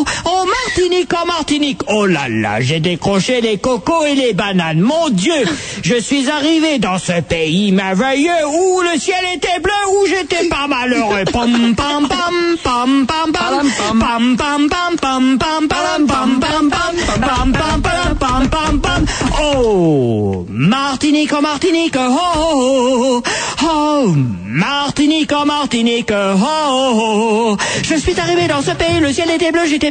oh, Martinique, oh, Martinique. Oh là là, j'ai décroché les cocos et les bananes. Mon Dieu, je suis arrivé dans ce pays merveilleux où le ciel était bleu, où j'étais pas malheureux. Pam, pam, pam, pam, pam, pam, pam, pam, pam, pam, pam, pam, pam, pam, pam, pam, pam, pam, pam. Oh, Martinique, oh, Martinique, oh, oh, oh, oh, Martinique, oh, Martinique, oh, oh, oh. Je suis arrivé dans ce pays, le ciel était bleu, j'étais